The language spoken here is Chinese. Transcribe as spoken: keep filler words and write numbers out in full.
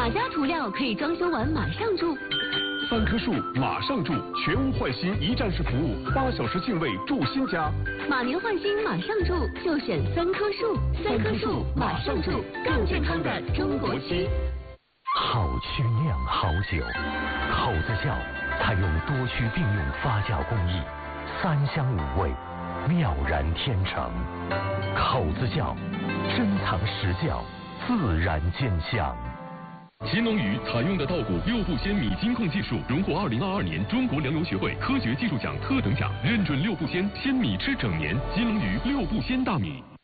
哪家涂料可以装修完马上住？ 三棵树马上住，全屋换新一站式服务，八小时净位住新家。 马年换新马上住，就选三棵树。三棵树马上住，更健康的中国区。 好曲酿好酒，口子窖采用多区并用发酵工艺，三香五味，妙然天成。口子窖珍藏实窖，自然兼香。 秦龙鱼采用的稻谷六步鲜米金控技术，荣获二零二二年中国粮油学会科学技术奖特等奖，认准六步鲜鲜米吃整年。金龙鱼六步鲜大米。